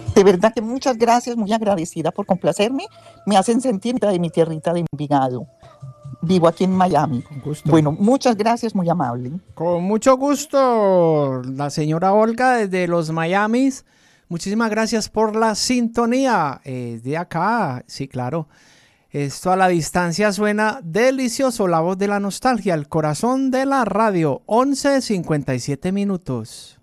De verdad que muchas gracias, muy agradecida por complacerme. Me hacen sentir de mi tierrita de Envigado. Vivo aquí en Miami. Con gusto. Bueno, muchas gracias, muy amable. Con mucho gusto, la señora Olga desde los Miamis. Muchísimas gracias por la sintonía de acá. Sí, claro. Esto a la distancia suena delicioso. La voz de la nostalgia, el corazón de la radio. 11:57 minutos.